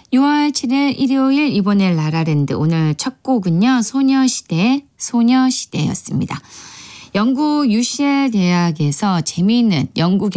6월 7일 일요일 이번에 라라랜드 오늘 첫 곡은요. 소녀시대였습니다. 영국 UCL 대학에서 재미있는 영국